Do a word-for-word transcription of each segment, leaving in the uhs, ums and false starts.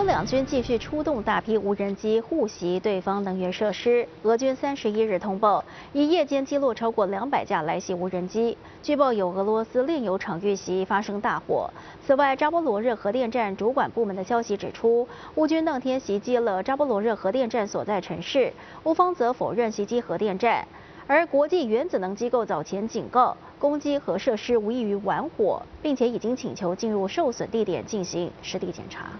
乌两军继续出动大批无人机护袭对方能源设施。俄军三十一日通报，一夜间击落超过两百架来袭无人机。据报有俄罗斯炼油厂遇袭发生大火。此外，扎波罗热核电站主管部门的消息指出，乌军当天袭击了扎波罗热核电站所在城市，乌方则否认袭击核电站。而国际原子能机构早前警告，攻击核设施无异于玩火，并且已经请求进入受损地点进行实地检查。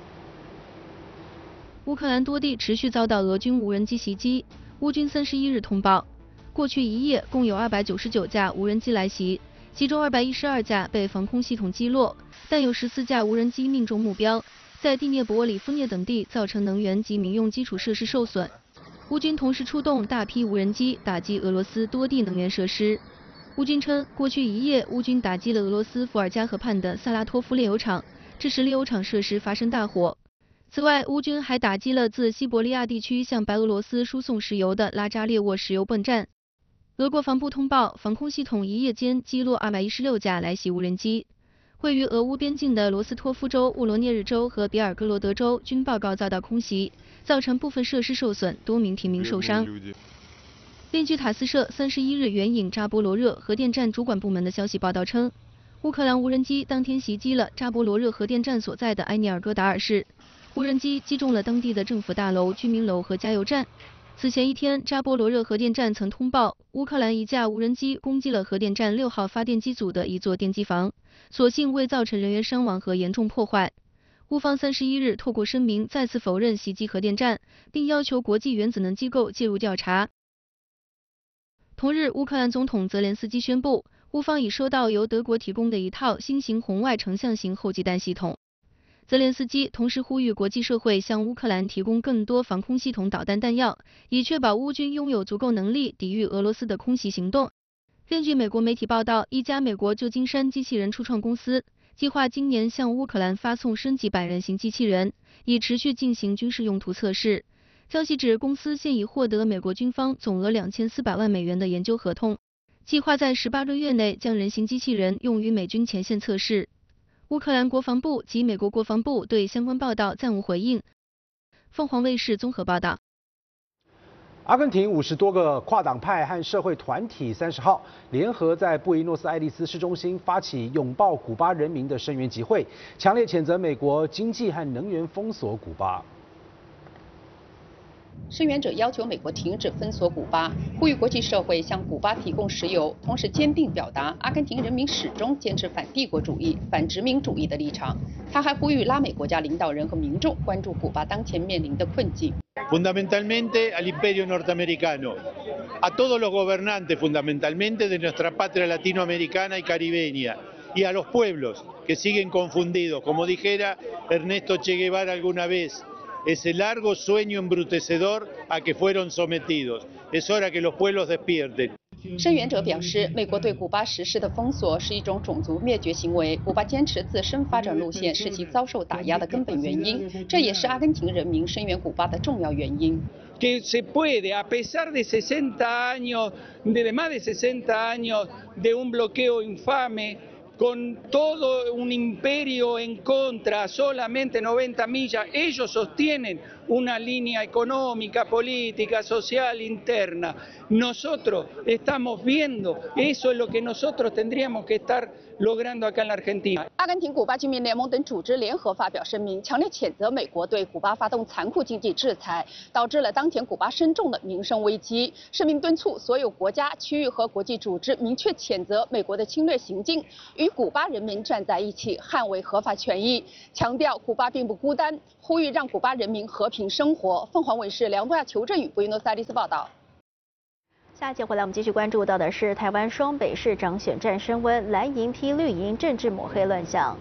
乌克兰多地持续遭到俄军无人机袭击。乌军三十一日通报，过去一夜共有二百九十九架无人机来袭，其中二百一十二架被防空系统击落，但有十四架无人机命中目标，在第聂伯里夫涅等地造成能源及民用基础设施受损。乌军同时出动大批无人机打击俄罗斯多地能源设施。乌军称，过去一夜乌军打击了俄罗斯伏尔加河畔的萨拉托夫炼油厂，致使炼油厂设施发生大火。此外，乌军还打击了自西伯利亚地区向白俄罗斯输送石油的拉扎列沃石油泵站。俄国防部通报，防空系统一夜间击落二百一十六架来袭无人机。位于俄乌边境的罗斯托夫州、乌罗涅日州和比尔格罗德州均报告遭到空袭，造成部分设施受损，多名平民受伤。另据塔斯社三十一日援引扎波罗热核电站主管部门的消息报道称，乌克兰无人机当天袭击了扎波罗热核电站所在的埃涅尔戈达尔市。无人机击中了当地的政府大楼、居民楼和加油站。此前一天，扎波罗热核电站曾通报，乌克兰一架无人机攻击了核电站六号发电机组的一座电机房，所幸未造成人员伤亡和严重破坏。乌方三十一日透过声明再次否认袭击核电站，并要求国际原子能机构介入调查。同日，乌克兰总统泽连斯基宣布，乌方已收到由德国提供的一套新型红外成像型后继弹系统。泽连斯基同时呼吁国际社会向乌克兰提供更多防空系统导弹弹药，以确保乌军拥有足够能力抵御俄罗斯的空袭行动。根据美国媒体报道，一家美国旧金山机器人初创公司计划今年向乌克兰发送升级版人形机器人，以持续进行军事用途测试。消息指，公司现已获得美国军方总额两千四百万美元的研究合同，计划在十八个月内将人形机器人用于美军前线测试。乌克兰国防部及美国国防部对相关报道暂无回应。凤凰卫视综合报道。 阿根廷五十多个跨党派和社会团体三十号联合在布宜诺斯艾利斯市中心发起拥抱古巴人民的声援集会，强烈谴责美国经济和能源封锁古巴。 声援者要求美国停止封锁古巴，呼吁国际社会向古巴提供石油，同时坚定表达阿根廷人民始终坚持反帝国主义、反殖民主义的立场。他还呼吁拉美国家领导人和民众关注古巴当前面临的困境。 Fundamentalmente al imperio norteamericano, a todos los gobernantes fundamentalmente de nuestra patria latinoamericana y caribeña, y a los pueblos que siguen confundidos, como dijera Ernesto Che Guevara alguna vez.Ese largo sueño embrutecedor a que fueron sometidos. Es hora que los pueblos despierten. 声援者表示，美国对古巴实施的封锁是一种种族灭绝行为。古巴坚持自身发展路线是其遭受打压的根本原因，这也是阿根廷人民声援古巴的重要原因。 Que se puede, a pesar de sesenta años, de más de sesenta años de un bloqueo infame.Con todo un imperio en contra, solamente noventa millas, ellos sostienen una línea económica, política, social, interna. Nosotros estamos viendo, eso es lo que nosotros tendríamos que estar logrando acá en la Argentina. 阿根廷古巴居民联盟等组织联合发表声明，强烈谴责美国对古巴发动残酷经济制裁，导致了当前古巴深重的民生危机。声明敦促所有国家、区域和国际组织明确谴责美国的侵略行径，与古巴人民站在一起，捍卫合法权益，强调古巴并不孤单，呼吁让古巴人民和平生活。凤凰卫视梁多亚、裘振宇布宜诺斯艾利斯报道。 下一节回来，我们继续关注到的是台湾双北市长选战升温，蓝营批绿营政治抹黑乱象。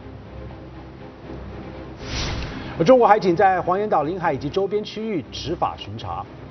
而中国海警在黄岩岛领海以及周边区域执法巡查。